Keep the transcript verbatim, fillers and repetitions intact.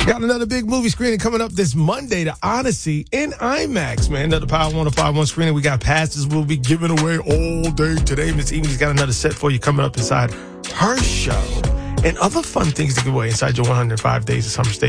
Got another big movie screening coming up this Monday, The Odyssey in IMAX, man. Another Power one oh five one screening. We got passes we'll be giving away all day today. Miss Amy's got another set for you coming up inside her show. And other fun things to give away inside your one hundred five Days of Summer State.